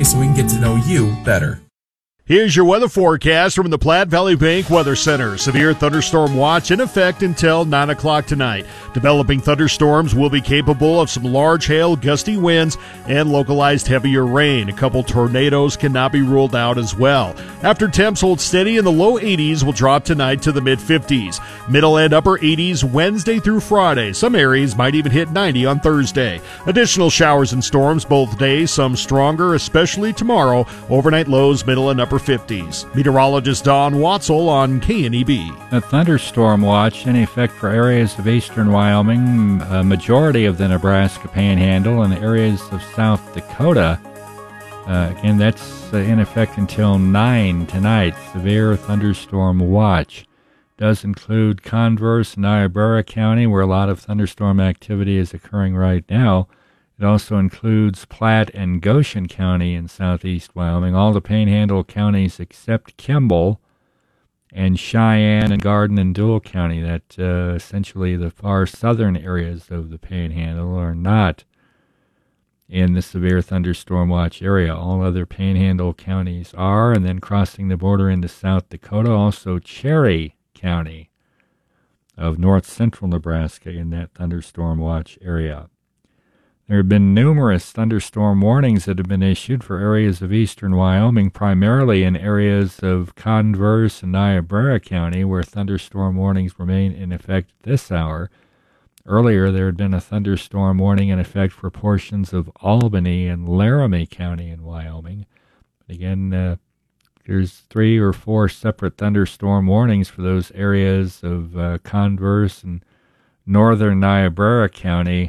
so we can get to know you better. Here's your weather forecast from the Platte Valley Bank Weather Center. Severe thunderstorm watch in effect until 9 o'clock tonight. Developing thunderstorms will be capable of some large hail, gusty winds, and localized heavier rain. A couple tornadoes cannot be ruled out as well. After temps hold steady in the low 80s, will drop tonight to the mid-50s. Middle and upper 80s Wednesday through Friday. Some areas might even hit 90 on Thursday. Additional showers and storms both days, some stronger, especially tomorrow. Overnight lows, middle and upper 50s. Meteorologist Don Watzel on KNEB. A thunderstorm watch in effect for areas of eastern Wyoming, a majority of the Nebraska Panhandle, and areas of South Dakota. Again, that's in effect until 9 tonight. Severe thunderstorm watch does include Converse, Niobrara County, where a lot of thunderstorm activity is occurring right now. It also includes Platte and Goshen County in southeast Wyoming, all the Panhandle counties except Kimball, and Cheyenne and Garden and Dual County. That essentially the far southern areas of the Panhandle are not in the severe thunderstorm watch area. All other Panhandle counties are, and then crossing the border into South Dakota, also Cherry County of north central Nebraska in that thunderstorm watch area. There have been numerous thunderstorm warnings that have been issued for areas of eastern Wyoming, primarily in areas of Converse and Niobrara County, where thunderstorm warnings remain in effect this hour. Earlier, there had been a thunderstorm warning in effect for portions of Albany and Laramie County in Wyoming. Again, there's 3 or 4 separate thunderstorm warnings for those areas of Converse and northern Niobrara County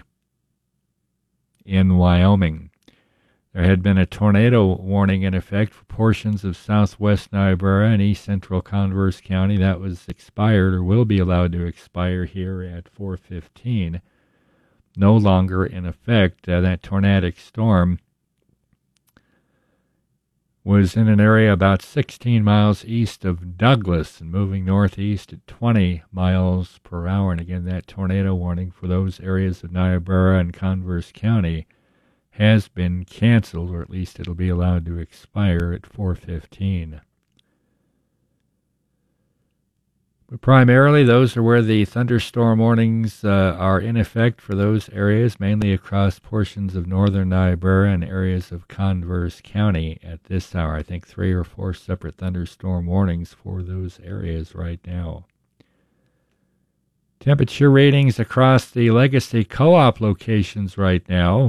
in Wyoming. There had been a tornado warning in effect for portions of southwest Niobrara and east central Converse County. That was expired, or will be allowed to expire here at 4:15. No longer in effect. That tornadic storm was in an area about 16 miles east of Douglas and moving northeast at 20 miles per hour. And again, that tornado warning for those areas of Niobrara and Converse County has been canceled, or at least it'll be allowed to expire at 4:15. But primarily, those are where the thunderstorm warnings are in effect for those areas, mainly across portions of northern Niobrara and areas of Converse County at this hour. I think 3 or 4 separate thunderstorm warnings for those areas right now. Temperature readings across the Legacy Co-op locations right now.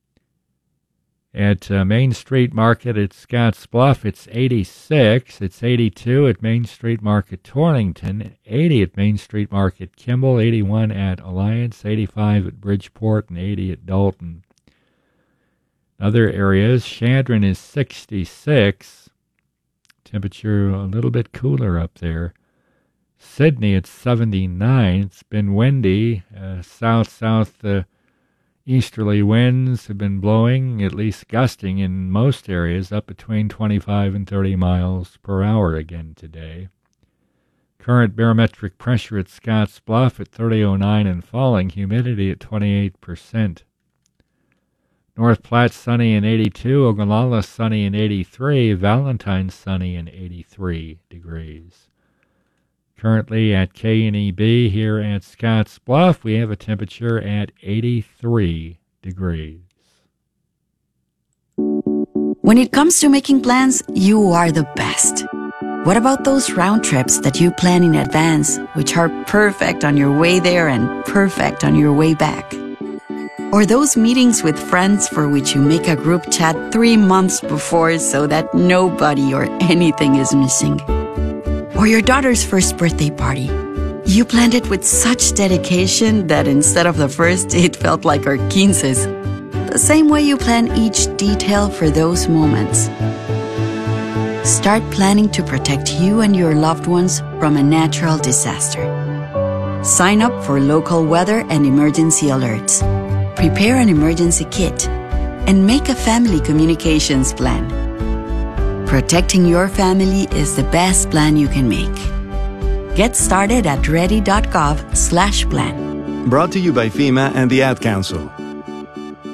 At Main Street Market at Scotts Bluff, it's 86. It's 82 at Main Street Market Torrington, 80 at Main Street Market Kimball, 81 at Alliance, 85 at Bridgeport, and 80 at Dalton. Other areas, Chandron is 66. Temperature a little bit cooler up there. Sydney, it's 79. It's been windy. South-south easterly winds have been blowing, at least gusting in most areas, up between 25 and 30 miles per hour again today. Current barometric pressure at Scotts Bluff at 3009 and falling, humidity at 28%. North Platte sunny and 82, Ogallala sunny and 83, Valentine sunny and 83 degrees. Currently at KNEB here at Scotts Bluff, we have a temperature at 83 degrees. When it comes to making plans, you are the best. What about those round trips that you plan in advance, which are perfect on your way there and perfect on your way back? Or those meetings with friends for which you make a group chat 3 months before so that nobody or anything is missing? Or your daughter's first birthday party. You planned it with such dedication that instead of the first, it felt like our 15s. The same way you plan each detail for those moments. Start planning to protect you and your loved ones from a natural disaster. Sign up for local weather and emergency alerts. Prepare an emergency kit. And make a family communications plan. Protecting your family is the best plan you can make. Get started at ready.gov/plan. Brought to you by FEMA and the Ad Council.